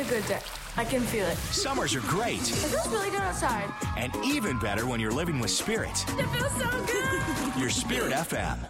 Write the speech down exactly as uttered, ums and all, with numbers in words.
good day. I can feel it. Summers are great. It feels really good outside. And even better when you're living with Spirit. It feels so good. Your Spirit F M.